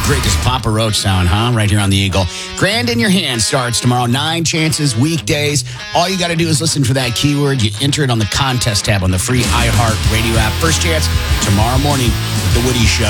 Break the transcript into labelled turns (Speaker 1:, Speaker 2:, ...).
Speaker 1: How great does Papa Roach sound, huh? Right here on the Eagle. Grand in Your Hand starts tomorrow. 9 chances, weekdays. All you got to do is listen for that keyword. You enter it on the contest tab on the free iHeart Radio app. First chance tomorrow morning with The Woody Show.